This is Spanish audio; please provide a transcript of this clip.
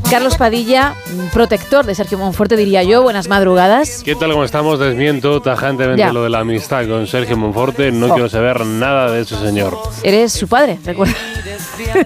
Carlos Padilla, protector de Sergio Monforte, diría yo. Buenas madrugadas. ¿Qué tal? ¿Cómo estamos? Desmiento tajantemente lo de la amistad con Sergio Monforte. No quiero saber nada de ese señor. Eres su padre, recuerda.